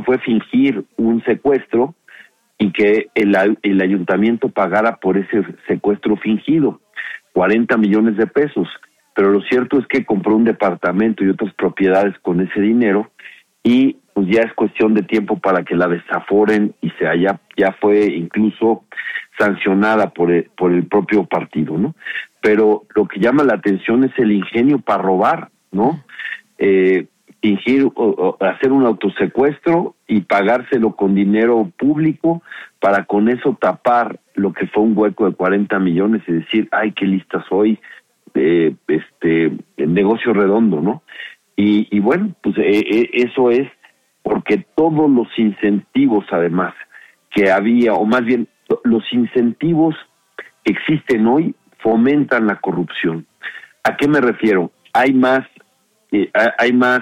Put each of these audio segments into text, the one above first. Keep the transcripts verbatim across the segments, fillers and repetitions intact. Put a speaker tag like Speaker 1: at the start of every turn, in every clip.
Speaker 1: fue fingir un secuestro y que el, el ayuntamiento pagara por ese secuestro fingido, cuarenta millones de pesos. Pero lo cierto es que compró un departamento y otras propiedades con ese dinero y pues ya es cuestión de tiempo para que la desaforen y se haya, ya fue incluso sancionada por el, por el propio partido, ¿no? Pero lo que llama la atención es el ingenio para robar, ¿no? Eh, fingir o, o hacer un autosecuestro y pagárselo con dinero público para con eso tapar lo que fue un hueco de cuarenta millones y decir, ay, qué lista soy, eh, este, negocio redondo, ¿no? Y, y bueno, pues eh, eh, eso es porque todos los incentivos, además, que había, o más bien, los incentivos que existen hoy fomentan la corrupción. ¿A qué me refiero? Hay más, eh, hay más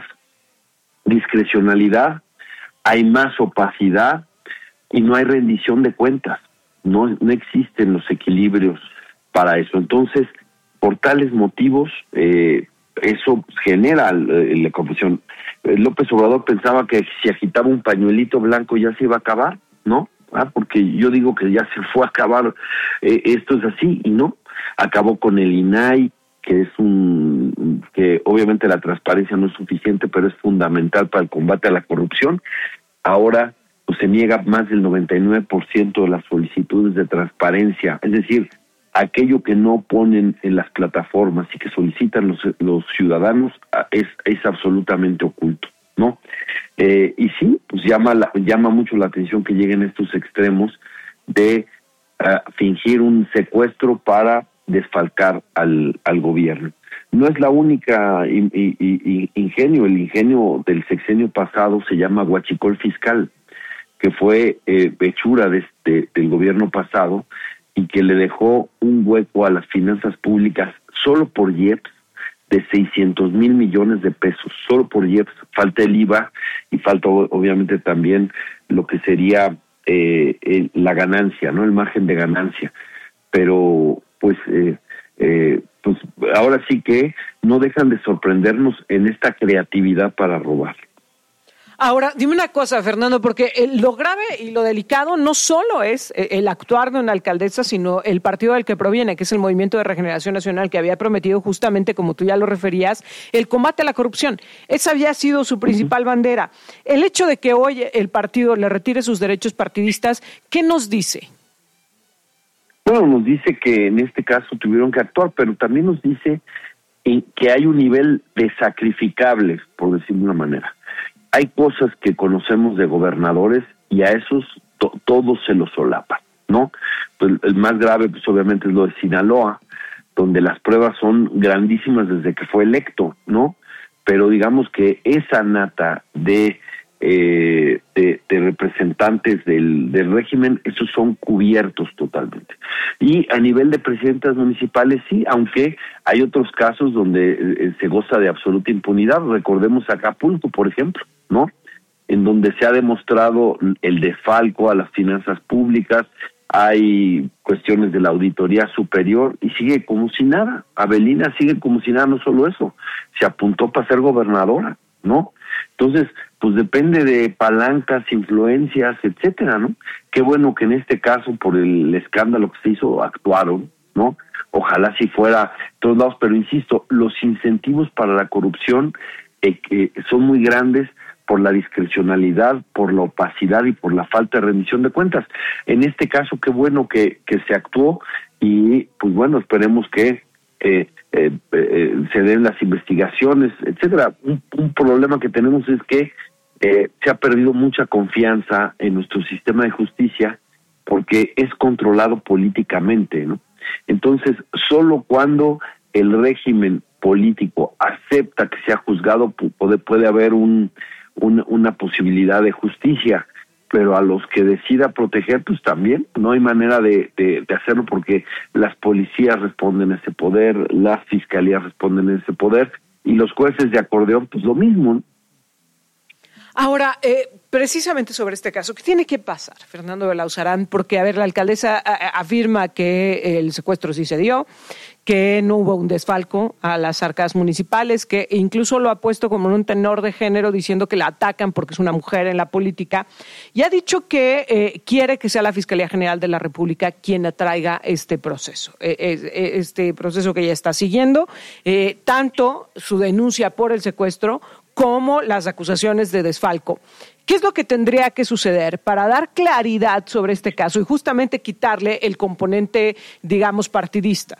Speaker 1: discrecionalidad, hay más opacidad y no hay rendición de cuentas. No, no existen los equilibrios para eso. Entonces, por tales motivos, eh, eso genera eh, la corrupción. Eh, López Obrador pensaba que si agitaba un pañuelito blanco ya se iba a acabar, ¿no? Ah, porque yo digo que ya se fue a acabar, eh, esto es así, y no. Acabó con el I N A I, que es un, que obviamente la transparencia no es suficiente, pero es fundamental para el combate a la corrupción. Ahora, pues se niega más del noventa y nueve por ciento de las solicitudes de transparencia, es decir, aquello que no ponen en las plataformas y que solicitan los, los ciudadanos es, es absolutamente oculto, ¿no? Eh, y sí, pues llama la, llama mucho la atención que lleguen estos extremos de uh, fingir un secuestro para desfalcar al, al gobierno. No es la única in, in, in, ingenio, el ingenio del sexenio pasado se llama huachicol fiscal, que fue eh, hechura de este, del gobierno pasado y que le dejó un hueco a las finanzas públicas solo por I E P S de seiscientos mil millones de pesos, solo por I E P S. Falta el I V A y falta obviamente también lo que sería eh, el, la ganancia, ¿no? El margen de ganancia. Pero pues, eh, eh, pues ahora sí que no dejan de sorprendernos en esta creatividad para robar.
Speaker 2: Ahora, dime una cosa, Fernando, porque lo grave y lo delicado no solo es el actuar de una alcaldesa, sino el partido del que proviene, que es el Movimiento de Regeneración Nacional, que había prometido justamente, como tú ya lo referías, el combate a la corrupción. Esa había sido su principal uh-huh. bandera. El hecho de que hoy el partido le retire sus derechos partidistas, ¿qué nos dice?
Speaker 1: Bueno, nos dice que en este caso tuvieron que actuar, pero también nos dice que hay un nivel de sacrificables, por decirlo de una manera. Hay cosas que conocemos de gobernadores y a esos to- todos se los solapan, ¿no? Pues el más grave, pues obviamente es lo de Sinaloa, donde las pruebas son grandísimas desde que fue electo, ¿no? Pero digamos que esa nata de eh, de, de representantes del, del régimen, esos son cubiertos totalmente. Y a nivel de presidentas municipales, sí, aunque hay otros casos donde eh, se goza de absoluta impunidad. Recordemos Acapulco, por ejemplo, ¿no? En donde se ha demostrado el desfalco a las finanzas públicas, hay cuestiones de la auditoría superior y sigue como si nada. Avelina sigue como si nada, no solo eso, se apuntó para ser gobernadora, ¿no? Entonces, pues depende de palancas, influencias, etcétera, ¿no? Qué bueno que en este caso, por el escándalo que se hizo, actuaron, ¿no? Ojalá si fuera todos lados, pero insisto, los incentivos para la corrupción eh, eh, son muy grandes por la discrecionalidad, por la opacidad y por la falta de rendición de cuentas. En este caso, qué bueno que, que se actuó y, pues bueno, esperemos que eh, eh, eh, se den las investigaciones, etcétera. Un, un problema que tenemos es que eh, se ha perdido mucha confianza en nuestro sistema de justicia porque es controlado políticamente, ¿no? Entonces, solo cuando el régimen político acepta que sea juzgado puede, puede haber un, un, una posibilidad de justicia, pero a los que decida proteger, pues también no hay manera de, de, de hacerlo porque las policías responden a ese poder, las fiscalías responden a ese poder y los jueces de acordeón, pues lo mismo, ¿no?
Speaker 2: Ahora, eh, precisamente sobre este caso, ¿qué tiene que pasar, Fernando Belauzarán? Porque, a ver, la alcaldesa a, a, afirma que el secuestro sí se dio, que no hubo un desfalco a las arcas municipales, que incluso lo ha puesto como en un tenor de género diciendo que la atacan porque es una mujer en la política, y ha dicho que eh, quiere que sea la Fiscalía General de la República quien atraiga este proceso, eh, eh, este proceso que ella está siguiendo, eh, tanto su denuncia por el secuestro como las acusaciones de desfalco. ¿Qué es lo que tendría que suceder para dar claridad sobre este caso y justamente quitarle el componente, digamos, partidista?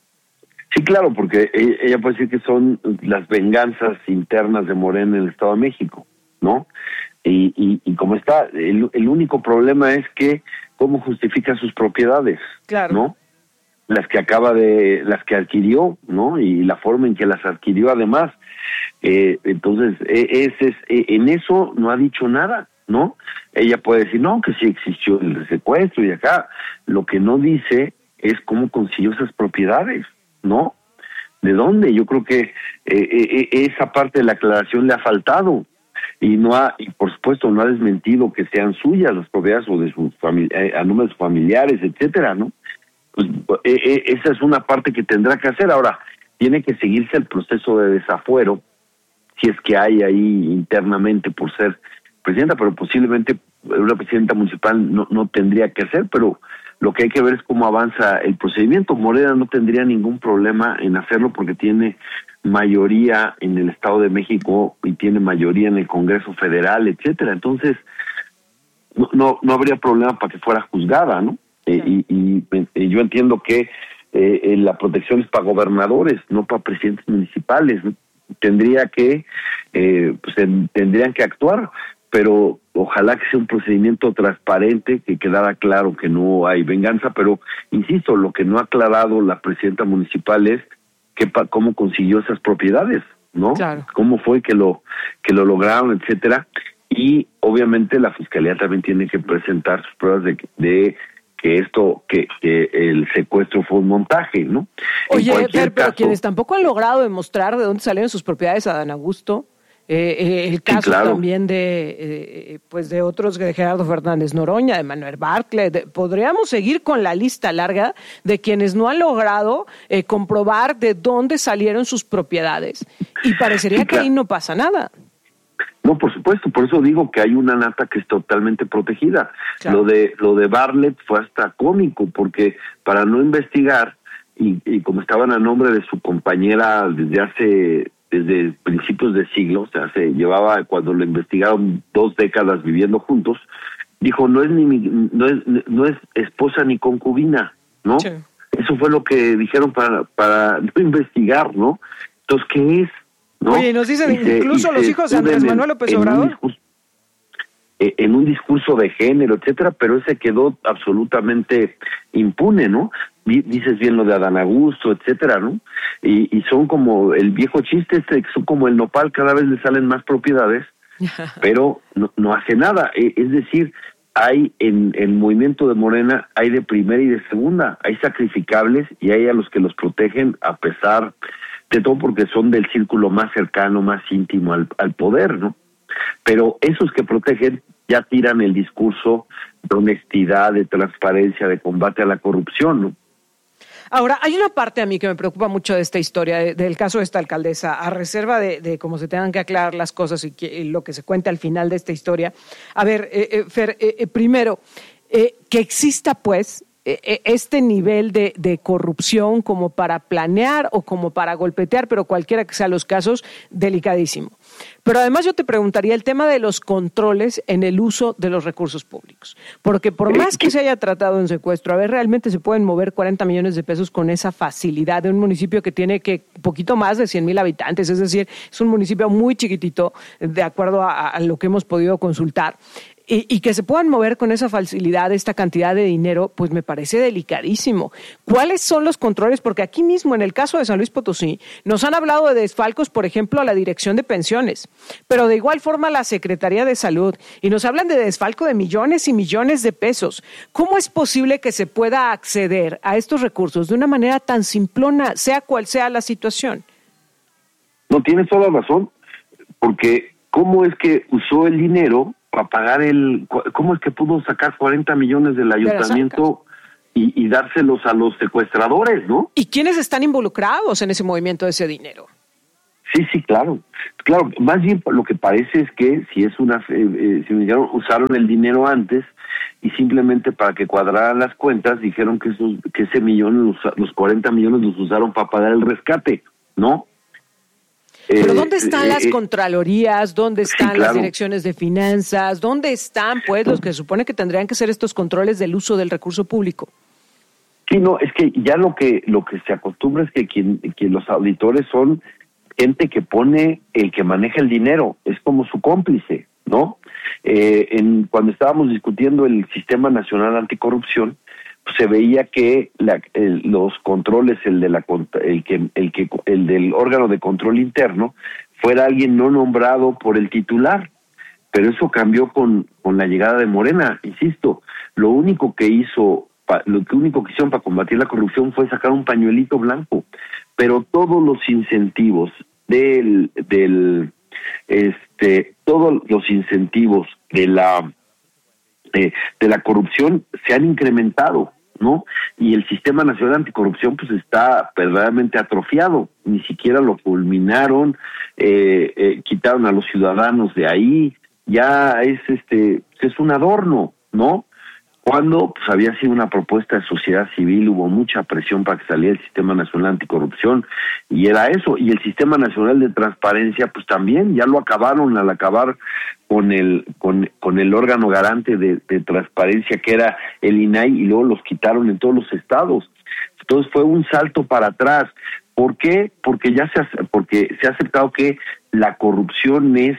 Speaker 1: Sí, claro, porque ella puede decir que son las venganzas internas de Morena en el Estado de México, ¿no? Y, y, y como está, el, el único problema es que cómo justifica sus propiedades, claro, ¿no? Las que acaba de, las que adquirió, ¿no? Y la forma en que las adquirió además. Eh, entonces, eh, es, es, eh, en eso no ha dicho nada, ¿no? Ella puede decir, no, que sí existió el secuestro y acá. Lo que no dice es cómo consiguió esas propiedades, ¿no? ¿De dónde? Yo creo que eh, eh, esa parte de la aclaración le ha faltado y no ha, y por supuesto no ha desmentido que sean suyas las propiedades o de sus famili- eh, a nombre de sus familiares, etcétera, ¿no? Pues eh, eh, esa es una parte que tendrá que hacer. Ahora, tiene que seguirse el proceso de desafuero, si es que hay ahí internamente por ser presidenta, pero posiblemente una presidenta municipal no, no tendría que hacer, pero lo que hay que ver es cómo avanza el procedimiento. Morena no tendría ningún problema en hacerlo porque tiene mayoría en el Estado de México y tiene mayoría en el Congreso Federal, etcétera. Entonces, no no, no habría problema para que fuera juzgada, ¿no? Sí. Eh, y, y, y yo entiendo que eh, la protección es para gobernadores, no para presidentes municipales, ¿no? Tendría que, eh, pues ten, tendrían que actuar, pero ojalá que sea un procedimiento transparente, que quedara claro que no hay venganza, pero insisto, lo que no ha aclarado la presidenta municipal es que pa, cómo consiguió esas propiedades, ¿no? Claro. Cómo fue que lo que lo lograron, etcétera, y obviamente la fiscalía también tiene que presentar sus pruebas de, de que esto, que, que el secuestro fue un montaje, ¿no?
Speaker 2: Oye, Fer, pero caso, quienes tampoco han logrado demostrar de dónde salieron sus propiedades a Adán Augusto, eh, eh, el caso sí, claro. también de eh, pues de otros, de Gerardo Fernández Noroña, de Manuel Bartlett, de, podríamos seguir con la lista larga de quienes no han logrado eh, comprobar de dónde salieron sus propiedades, y parecería sí, claro. que ahí no pasa nada.
Speaker 1: No, por supuesto, por eso digo que hay una nata que es totalmente protegida. Claro. Lo de lo de Bartlett fue hasta cómico, porque para no investigar, y, y como estaban a nombre de su compañera desde hace, desde principios de siglo, o sea, se llevaba, cuando lo investigaron, dos décadas viviendo juntos, dijo, no es ni no es no es esposa ni concubina, ¿no? Sí. Eso fue lo que dijeron para para no investigar, ¿no? Entonces, ¿qué es? ¿No?
Speaker 2: Oye, nos dicen se, incluso los hijos de Andrés Manuel López Obrador.
Speaker 1: Un discurso, en un discurso de género, etcétera, pero ese quedó absolutamente impune, ¿no? Dices bien lo de Adán Augusto, etcétera, ¿no? Y, y son como el viejo chiste este, son como el nopal, cada vez le salen más propiedades, pero no, no hace nada. Es decir, hay en el movimiento de Morena, hay de primera y de segunda, hay sacrificables y hay a los que los protegen a pesar de todo, porque son del círculo más cercano, más íntimo al, al poder, ¿no? Pero esos que protegen ya tiran el discurso de honestidad, de transparencia, de combate a la corrupción, ¿no?
Speaker 2: Ahora, hay una parte a mí que me preocupa mucho de esta historia, de, del caso de esta alcaldesa, a reserva de, de cómo se tengan que aclarar las cosas y, que, y lo que se cuenta al final de esta historia. A ver, eh, eh, Fer, eh, eh, primero, eh, que exista, pues, este nivel de, de corrupción como para planear o como para golpetear, pero cualquiera que sean los casos, delicadísimo. Pero además yo te preguntaría el tema de los controles en el uso de los recursos públicos, porque por más que se haya tratado en secuestro, a ver, realmente se pueden mover cuarenta millones de pesos con esa facilidad de un municipio que tiene que poquito más de cien mil habitantes, es decir, es un municipio muy chiquitito, de acuerdo a, a lo que hemos podido consultar. Y, y que se puedan mover con esa facilidad esta cantidad de dinero, pues me parece delicadísimo. ¿Cuáles son los controles? Porque aquí mismo, en el caso de San Luis Potosí, nos han hablado de desfalcos, por ejemplo, a la Dirección de Pensiones, pero de igual forma a la Secretaría de Salud, y nos hablan de desfalco de millones y millones de pesos. ¿Cómo es posible que se pueda acceder a estos recursos de una manera tan simplona, sea cual sea la situación?
Speaker 1: No, tienes toda la razón, porque ¿cómo es que usó el dinero para pagar el, cómo es que pudo sacar cuarenta millones del ayuntamiento y, y dárselos a los secuestradores, ¿no?
Speaker 2: ¿Y quiénes están involucrados en ese movimiento de ese dinero?
Speaker 1: Sí, sí, claro. Claro, más bien lo que parece es que si es una, eh, eh, si dijeron, usaron el dinero antes y simplemente para que cuadraran las cuentas dijeron que esos, que ese millón, los, los cuarenta millones los usaron para pagar el rescate, ¿no?
Speaker 2: Pero
Speaker 1: Eh,
Speaker 2: ¿dónde están
Speaker 1: eh,
Speaker 2: las
Speaker 1: eh,
Speaker 2: contralorías? ¿Dónde están
Speaker 1: sí, claro.
Speaker 2: las direcciones de finanzas? ¿Dónde están, pues, los que se supone que tendrían que ser estos controles del uso del recurso público?
Speaker 1: Sí, no, es que ya lo que lo que se acostumbra es que quien que los auditores son gente que pone el que maneja el dinero, es como su cómplice, ¿no? Eh, en cuando estábamos discutiendo el Sistema Nacional Anticorrupción, pues se veía que la, el, los controles, el de la el que el que el del órgano de control interno fuera alguien no nombrado por el titular, pero eso cambió con con la llegada de Morena, insisto, lo único que hizo lo único que hicieron para combatir la corrupción fue sacar un pañuelito blanco, pero todos los incentivos del del este todos los incentivos de la eh, de la corrupción se han incrementado, ¿no? Y el Sistema Nacional Anticorrupción pues está verdaderamente atrofiado, ni siquiera lo culminaron, eh, eh, quitaron a los ciudadanos de ahí, ya es este es un adorno, ¿no? Cuando pues había sido una propuesta de sociedad civil, hubo mucha presión para que saliera el Sistema Nacional Anticorrupción, y era eso, y el Sistema Nacional de Transparencia, pues también, ya lo acabaron al acabar con el con, con el órgano garante de, de transparencia que era el I N A I, y luego los quitaron en todos los estados. Entonces fue un salto para atrás. ¿Por qué? Porque ya se ha, porque se ha aceptado que la corrupción es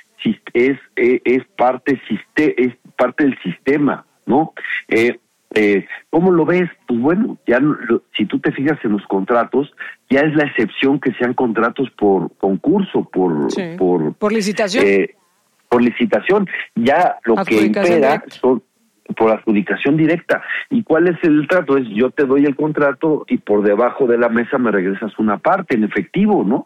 Speaker 1: es es parte es parte del sistema, ¿no? Eh, eh, ¿Cómo lo ves? Pues bueno, ya lo, si tú te fijas en los contratos, ya es la excepción que sean contratos por concurso, por
Speaker 2: sí.
Speaker 1: por,
Speaker 2: por licitación.
Speaker 1: Eh, por licitación. Ya lo que impera son por adjudicación directa. ¿Y cuál es el trato? Es yo te doy el contrato y por debajo de la mesa me regresas una parte en efectivo, ¿no?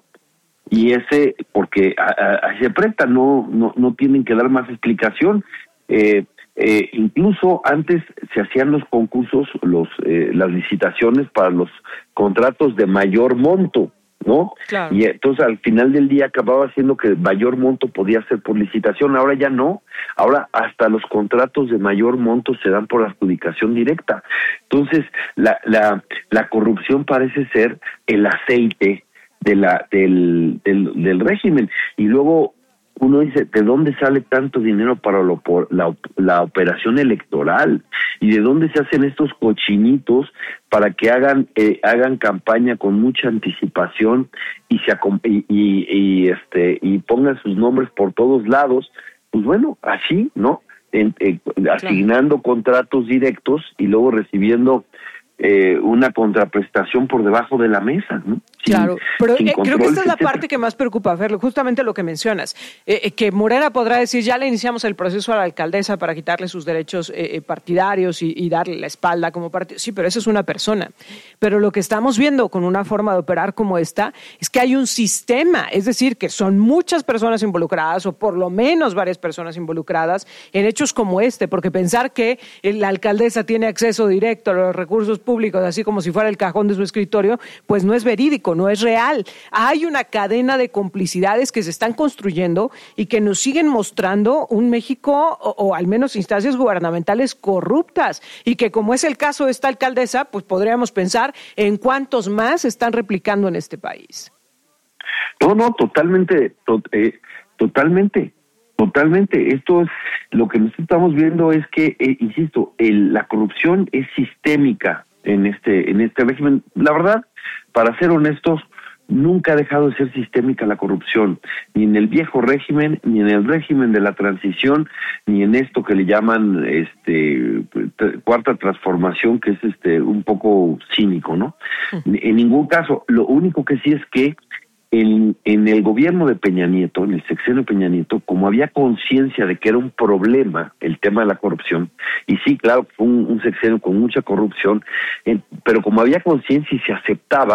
Speaker 1: Y ese, porque a, a, se presta, no, no, no tienen que dar más explicación. Eh, Eh, incluso antes se hacían los concursos, los eh, las licitaciones para los contratos de mayor monto, ¿no?
Speaker 2: Claro.
Speaker 1: Y entonces al final del día acababa siendo que el mayor monto podía ser por licitación, ahora ya no, ahora hasta los contratos de mayor monto se dan por adjudicación directa. Entonces la la la corrupción parece ser el aceite de la del del, del régimen, y luego uno dice, ¿de dónde sale tanto dinero para lo, por la, la operación electoral? ¿Y de dónde se hacen estos cochinitos para que hagan eh, hagan campaña con mucha anticipación y se y, y, y este y pongan sus nombres por todos lados? Pues bueno, así, ¿no? En, eh, asignando contratos directos y luego recibiendo Eh, una contraprestación por debajo de la mesa, ¿no? Sin,
Speaker 2: claro, pero
Speaker 1: sin
Speaker 2: eh,
Speaker 1: control,
Speaker 2: creo que esta es la
Speaker 1: etcétera.
Speaker 2: parte que más preocupa, Fer, justamente lo que mencionas, eh, que Morena podrá decir, ya le iniciamos el proceso a la alcaldesa para quitarle sus derechos eh, partidarios y, y darle la espalda como partido. Sí, pero esa es una persona. Pero lo que estamos viendo con una forma de operar como esta es que hay un sistema, es decir, que son muchas personas involucradas, o por lo menos varias personas involucradas en hechos como este, porque pensar que la alcaldesa tiene acceso directo a los recursos públicos, así como si fuera el cajón de su escritorio, pues no es verídico, no es real. Hay una cadena de complicidades que se están construyendo y que nos siguen mostrando un México, o, o al menos instancias gubernamentales corruptas, y que como es el caso de esta alcaldesa, pues podríamos pensar en cuántos más se están replicando en este país.
Speaker 1: No, no, totalmente, to, eh, totalmente. Totalmente. Esto es lo que nosotros estamos viendo, es que, eh, insisto, el, la corrupción es sistémica en este en este régimen. La verdad, para ser honestos, nunca ha dejado de ser sistémica la corrupción, ni en el viejo régimen, ni en el régimen de la transición, ni en esto que le llaman este cuarta transformación, que es este un poco cínico, ¿no? Uh-huh. En ningún caso. Lo único que sí es que En, en el gobierno de Peña Nieto, en el sexenio de Peña Nieto, como había conciencia de que era un problema el tema de la corrupción, y sí, claro, fue un, un sexenio con mucha corrupción, eh, pero como había conciencia y se aceptaba,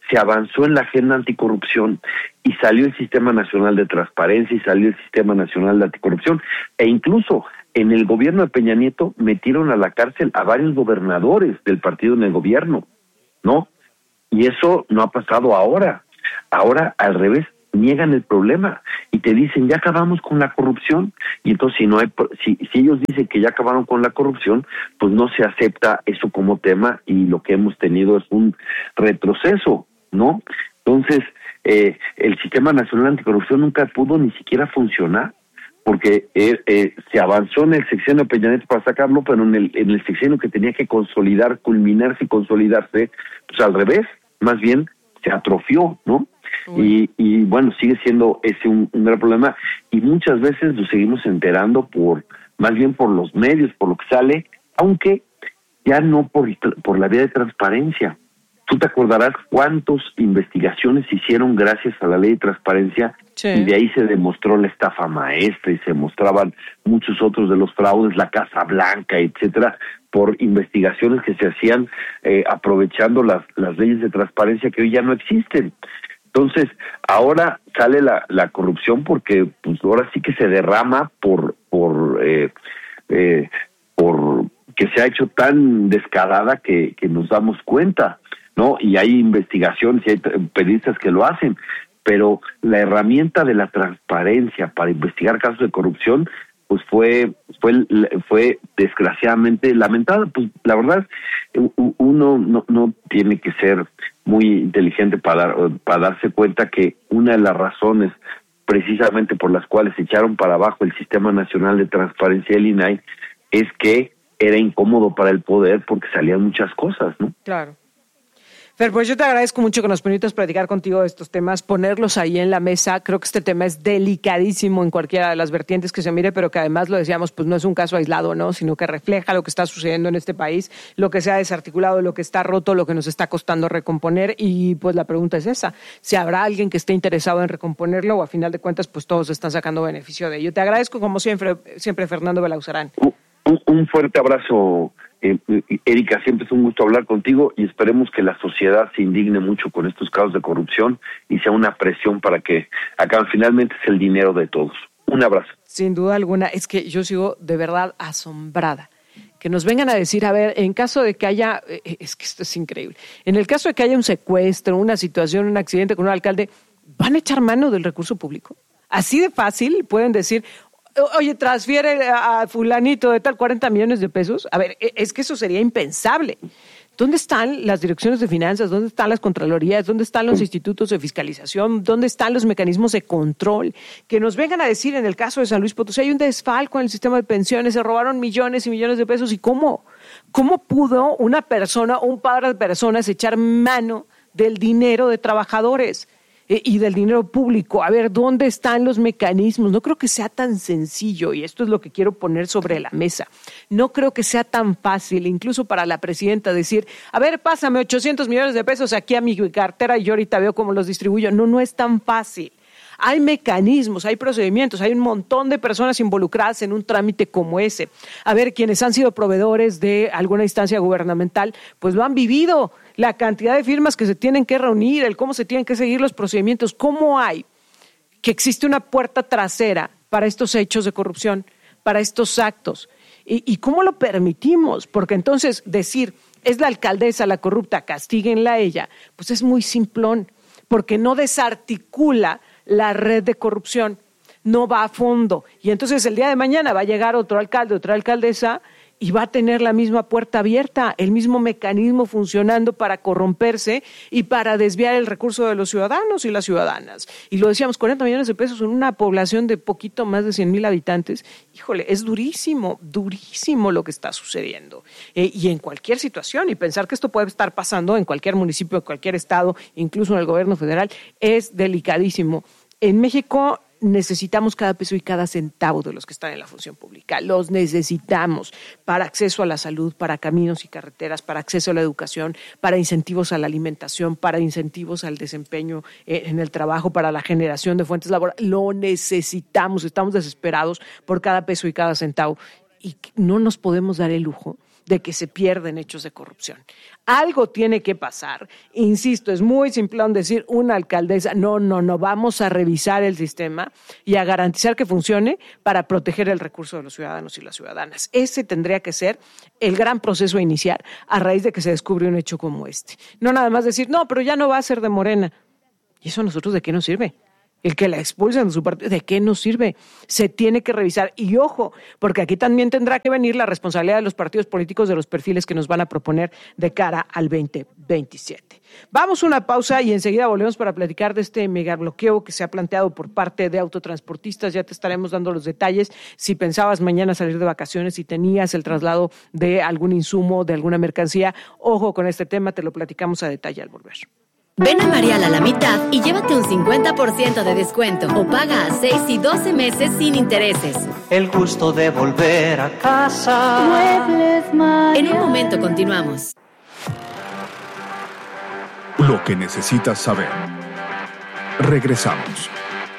Speaker 1: se avanzó en la agenda anticorrupción y salió el Sistema Nacional de Transparencia y salió el Sistema Nacional de Anticorrupción, e incluso en el gobierno de Peña Nieto metieron a la cárcel a varios gobernadores del partido en el gobierno, ¿no? Y eso no ha pasado ahora. Ahora, al revés, niegan el problema y te dicen, ya acabamos con la corrupción. Y entonces, si no hay, si, si ellos dicen que ya acabaron con la corrupción, pues no se acepta eso como tema y lo que hemos tenido es un retroceso, ¿no? Entonces, eh, el Sistema Nacional Anticorrupción nunca pudo ni siquiera funcionar, porque eh, eh, se avanzó en el sexenio de Peña Nieto para sacarlo, pero en el, en el sexenio que tenía que consolidar, culminarse y consolidarse, pues al revés, más bien se atrofió, ¿no? Y, y bueno, sigue siendo ese un, un gran problema, y muchas veces lo seguimos enterando por, más bien por los medios, por lo que sale, aunque ya no por, por la vía de transparencia. Tú te acordarás cuántas investigaciones se hicieron gracias a la ley de transparencia, sí. Y de ahí se demostró la estafa maestra y se mostraban muchos otros de los fraudes, la Casa Blanca, etcétera, por investigaciones que se hacían eh, aprovechando las, las leyes de transparencia que hoy ya no existen. Entonces, ahora sale la, la corrupción porque pues ahora sí que se derrama por por eh, eh, por que se ha hecho tan descarada que, que nos damos cuenta, ¿no? Y hay investigaciones y hay periodistas que lo hacen, pero la herramienta de la transparencia para investigar casos de corrupción pues fue fue fue desgraciadamente lamentada. Pues la verdad, uno no, no tiene que ser muy inteligente para, para darse cuenta que una de las razones precisamente por las cuales se echaron para abajo el Sistema Nacional de Transparencia del I N A I es que era incómodo para el poder porque salían muchas cosas, ¿no?
Speaker 2: Claro. Fer, pues yo te agradezco mucho que nos permitas platicar contigo de estos temas, ponerlos ahí en la mesa. Creo que este tema es delicadísimo en cualquiera de las vertientes que se mire, pero que además, lo decíamos, pues no es un caso aislado, ¿no? Sino que refleja lo que está sucediendo en este país, lo que se ha desarticulado, lo que está roto, lo que nos está costando recomponer. Y pues la pregunta es esa, si habrá alguien que esté interesado en recomponerlo o a final de cuentas pues todos están sacando beneficio de ello. Te agradezco como siempre, siempre Fernando Belauzarán.
Speaker 1: Un, un fuerte abrazo. Eh, Erika, siempre es un gusto hablar contigo y esperemos que la sociedad se indigne mucho con estos casos de corrupción y sea una presión para que acaben. Finalmente es el dinero de todos. Un abrazo.
Speaker 2: Sin duda alguna, es que yo sigo de verdad asombrada. Que nos vengan a decir, a ver, en caso de que haya, es que esto es increíble, en el caso de que haya un secuestro, una situación, un accidente con un alcalde, ¿van a echar mano del recurso público? Así de fácil pueden decir, oye, transfiere a fulanito de tal cuarenta millones de pesos. A ver, es que eso sería impensable. ¿Dónde están las direcciones de finanzas? ¿Dónde están las contralorías? ¿Dónde están los institutos de fiscalización? ¿Dónde están los mecanismos de control? Que nos vengan a decir, en el caso de San Luis Potosí, hay un desfalco en el sistema de pensiones, se robaron millones y millones de pesos. ¿Y cómo? ¿Cómo pudo una persona o un par de personas echar mano del dinero de trabajadores y del dinero público? A ver, ¿dónde están los mecanismos? No creo que sea tan sencillo, y esto es lo que quiero poner sobre la mesa. No creo que sea tan fácil, incluso para la presidenta, decir, a ver, pásame ochocientos millones de pesos aquí a mi cartera y yo ahorita veo cómo los distribuyo. No, no es tan fácil. Hay mecanismos, hay procedimientos, hay un montón de personas involucradas en un trámite como ese. A ver, quienes han sido proveedores de alguna instancia gubernamental, pues lo han vivido. La cantidad de firmas que se tienen que reunir, el cómo se tienen que seguir los procedimientos, cómo hay que existe una puerta trasera para estos hechos de corrupción, para estos actos, y, y cómo lo permitimos, porque entonces decir, es la alcaldesa la corrupta, castíguenla a ella, pues es muy simplón, porque no desarticula la red de corrupción, no va a fondo, y entonces el día de mañana va a llegar otro alcalde, otra alcaldesa, y va a tener la misma puerta abierta, el mismo mecanismo funcionando para corromperse y para desviar el recurso de los ciudadanos y las ciudadanas. Y lo decíamos, cuarenta millones de pesos en una población de poquito más de cien mil habitantes. Híjole, es durísimo, durísimo lo que está sucediendo. Eh, y en cualquier situación, y pensar que esto puede estar pasando en cualquier municipio, en cualquier estado, incluso en el gobierno federal, es delicadísimo. En México necesitamos cada peso y cada centavo de los que están en la función pública. Los necesitamos para acceso a la salud, para caminos y carreteras, para acceso a la educación, para incentivos a la alimentación, para incentivos al desempeño en el trabajo, para la generación de fuentes laborales. Lo necesitamos, estamos desesperados por cada peso y cada centavo. Y no nos podemos dar el lujo de que se pierden hechos de corrupción. Algo tiene que pasar. Insisto, es muy simplón decir una alcaldesa, no, no, no, vamos a revisar el sistema y a garantizar que funcione para proteger el recurso de los ciudadanos y las ciudadanas. Ese tendría que ser el gran proceso a iniciar a raíz de que se descubre un hecho como este. No nada más decir, no, pero ya no va a ser de Morena. ¿Y eso a nosotros de qué nos sirve? El que la expulsen de su partido, ¿de qué nos sirve? Se tiene que revisar. Y ojo, porque aquí también tendrá que venir la responsabilidad de los partidos políticos de los perfiles que nos van a proponer de cara al veinte veintisiete. Vamos a una pausa y enseguida volvemos para platicar de este megabloqueo que se ha planteado por parte de autotransportistas. Ya te estaremos dando los detalles. Si pensabas mañana salir de vacaciones y tenías el traslado de algún insumo, de alguna mercancía, ojo con este tema, te lo platicamos a detalle al volver.
Speaker 3: Ven a Marial a la mitad y llévate un cincuenta por ciento de descuento o paga a seis y doce meses sin intereses.
Speaker 4: El gusto de volver a casa.
Speaker 3: Muebles Marial. En un momento continuamos.
Speaker 5: Lo que necesitas saber. Regresamos.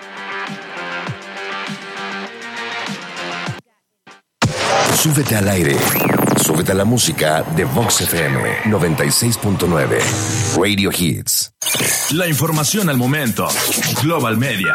Speaker 6: Súbete al aire. Súbete a la música de Vox F M noventa y seis punto nueve. Radio Hits.
Speaker 7: La información al momento. Global Media.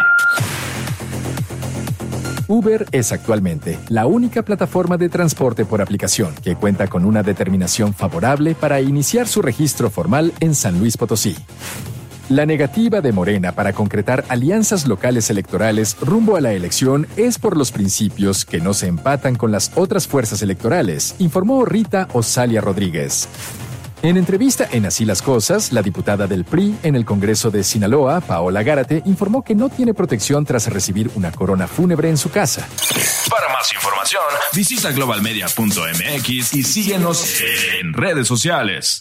Speaker 8: Uber es actualmente la única plataforma de transporte por aplicación que cuenta con una determinación favorable para iniciar su registro formal en San Luis Potosí. La negativa de Morena para concretar alianzas locales electorales rumbo a la elección es por los principios que no se empatan con las otras fuerzas electorales, informó Rita Osalia Rodríguez. En entrevista en Así las Cosas, la diputada del P R I en el Congreso de Sinaloa, Paola Gárate, informó que no tiene protección tras recibir una corona fúnebre en su casa.
Speaker 7: Para más información, visita global media punto m x y síguenos en redes sociales.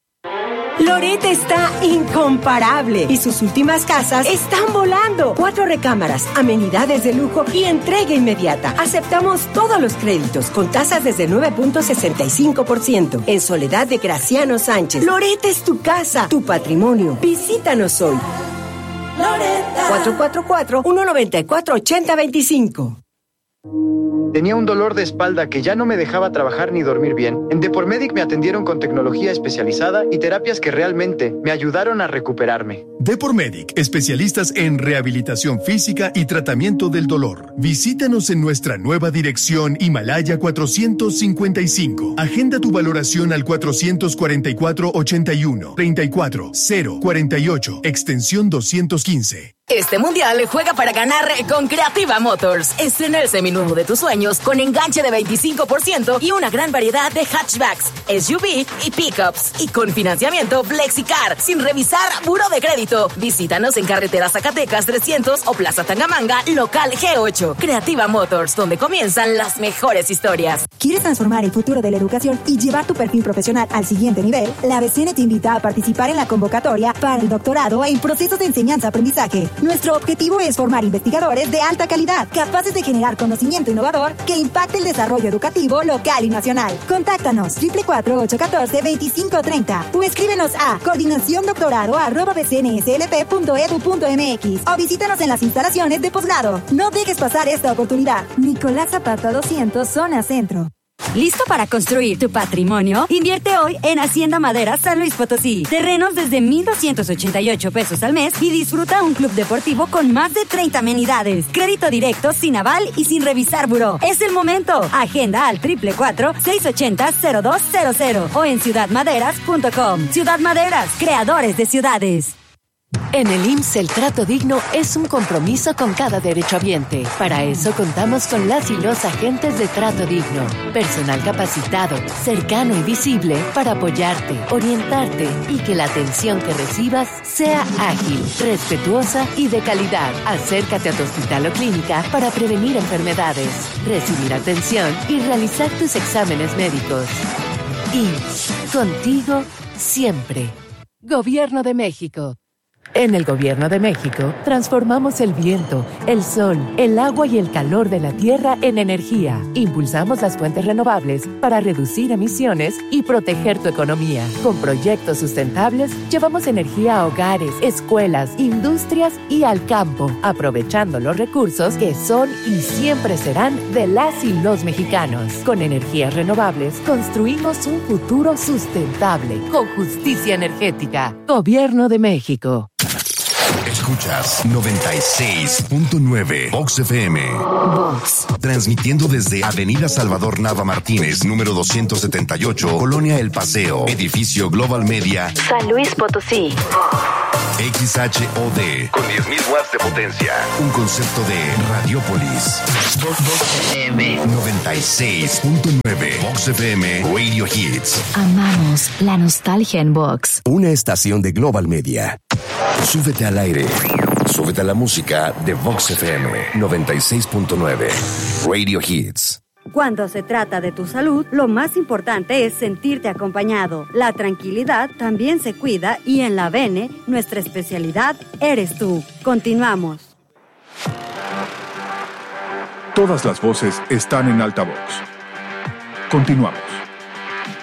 Speaker 9: Loret está incomparable y sus últimas casas están volando. Cuatro recámaras, amenidades de lujo y entrega inmediata. Aceptamos todos los créditos con tasas desde nueve punto sesenta y cinco por ciento. En Soledad de Graciano Sánchez. Loret es tu casa, tu patrimonio. Visítanos hoy. Loretta. cuatro cuatro cuatro, uno nueve cuatro, ocho cero dos cinco.
Speaker 10: Tenía un dolor de espalda que ya no me dejaba trabajar ni dormir bien. En Depormedic me atendieron con tecnología especializada y terapias que realmente me ayudaron a recuperarme.
Speaker 11: Depormedic, especialistas en rehabilitación física y tratamiento del dolor. Visítanos en nuestra nueva dirección Himalaya cuatrocientos cincuenta y cinco. Agenda tu valoración al cuatrocientos cuarenta y cuatro, ochenta y uno, treinta y cuatro, cero, cuarenta y ocho, extensión doscientos quince.
Speaker 12: Este mundial juega para ganar con Creativa Motors. Estrena el seminuevo de tus sueños con enganche de veinticinco por ciento y una gran variedad de hatchbacks, S U V y pickups. Y con financiamiento FlexiCar, sin revisar buró de crédito. Visítanos en Carretera Zacatecas trescientos o Plaza Tangamanga, local G ocho. Creativa Motors, donde comienzan las mejores historias.
Speaker 13: ¿Quieres transformar el futuro de la educación y llevar tu perfil profesional al siguiente nivel? La B C N te invita a participar en la convocatoria para el doctorado en procesos de enseñanza-aprendizaje. Nuestro objetivo es formar investigadores de alta calidad, capaces de generar conocimiento innovador que impacte el desarrollo educativo local y nacional. Contáctanos triple cuatro, ocho uno cuatro, veinticinco treinta o escríbenos a coordinaciondoctorado arroba b c n s l p punto e d u punto m x o visítanos en las instalaciones de posgrado. No dejes pasar esta oportunidad. Nicolás Zapata doscientos, zona centro.
Speaker 14: ¿Listo para construir tu patrimonio? Invierte hoy en Hacienda Madera San Luis Potosí. Terrenos desde mil doscientos ochenta y ocho pesos al mes y disfruta un club deportivo con más de treinta amenidades. Crédito directo, sin aval y sin revisar buró. Es el momento. Agenda al triple cuatro, seis ochenta, cero dos cero cero o en ciudad maderas punto com. Ciudad Maderas, creadores de ciudades.
Speaker 15: En el I M S S el trato digno es un compromiso con cada derechohabiente. Para eso contamos con las y los agentes de trato digno. Personal capacitado, cercano y visible para apoyarte, orientarte y que la atención que recibas sea ágil, respetuosa y de calidad. Acércate a tu hospital o clínica para prevenir enfermedades, recibir atención y realizar tus exámenes médicos. I M S S, contigo siempre. Gobierno de México. En el Gobierno de México, transformamos el viento, el sol, el agua y el calor de la tierra en energía. Impulsamos las fuentes renovables para reducir emisiones y proteger tu economía. Con proyectos sustentables, llevamos energía a hogares, escuelas, industrias y al campo, aprovechando los recursos que son y siempre serán de las y los mexicanos. Con energías renovables, construimos un futuro sustentable, con justicia energética. Gobierno de México.
Speaker 6: Escuchas noventa y seis punto nueve Vox F M.
Speaker 3: Vox.
Speaker 6: Transmitiendo desde Avenida Salvador Nava Martínez, número doscientos setenta y ocho, Colonia El Paseo, edificio Global Media,
Speaker 3: San Luis Potosí.
Speaker 6: X H O D, con diez mil watts de potencia. Un concepto de Radiopolis. Vox F M noventa y seis punto nueve. Vox F M Radio Hits.
Speaker 3: Amamos la nostalgia en Vox.
Speaker 6: Una estación de Global Media. Súbete al aire. Súbete a la música de Vox F M noventa y seis punto nueve. Radio Hits.
Speaker 14: Cuando se trata de tu salud, lo más importante es sentirte acompañado. La tranquilidad también se cuida y en la Bene, nuestra especialidad eres tú. Continuamos.
Speaker 5: Todas las voces están en altavoz. Continuamos.